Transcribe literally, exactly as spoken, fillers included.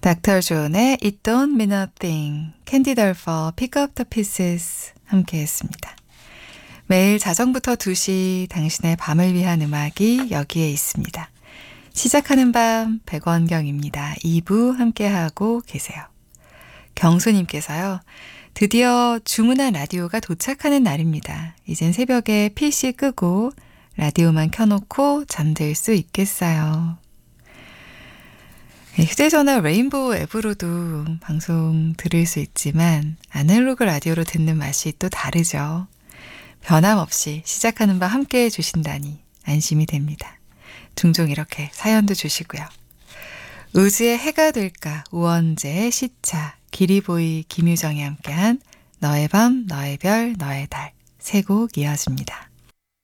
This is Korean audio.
닥터 존의 It Don't Mean a Thing, 캔디 덜퍼 Pick Up the Pieces 함께 했습니다. 매일 자정부터 두 시 당신의 밤을 위한 음악이 여기에 있습니다. 시작하는 밤 백원경입니다. 이 부 함께하고 계세요. 경수님께서요. 드디어 주문한 라디오가 도착하는 날입니다. 이젠 새벽에 피씨 끄고 라디오만 켜놓고 잠들 수 있겠어요. 휴대전화 레인보우 앱으로도 방송 들을 수 있지만 아날로그 라디오로 듣는 맛이 또 다르죠. 변함없이 시작하는 밤 함께해 주신다니 안심이 됩니다. 종종 이렇게 사연도 주시고요. 우즈의 해가 될까, 우원재의 시차, 기리보이 김유정이 함께한 너의 밤, 너의 별, 너의 달 세 곡 이어집니다.